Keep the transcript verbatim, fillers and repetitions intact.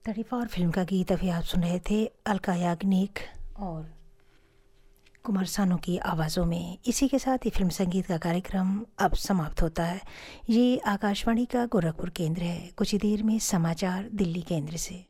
चौंतीस फिल्म का गीत अभी आप सुन रहे थे अलका याग्निक और कुमार सानू की आवाज़ों में। इसी के साथ ही फिल्म संगीत का कार्यक्रम अब समाप्त होता है। ये आकाशवाणी का गोरखपुर केंद्र है। कुछ ही देर में समाचार दिल्ली केंद्र से।